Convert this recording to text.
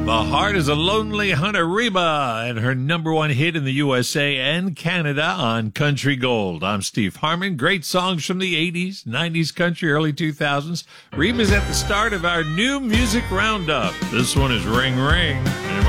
The Heart is a Lonely Hunter, Reba, and her number one hit in the USA and Canada on Country Gold. I'm Steve Harmon. Great songs from the 80s, 90s country, early 2000s. Reba's at the start of our new music roundup. This one is Ring Ring.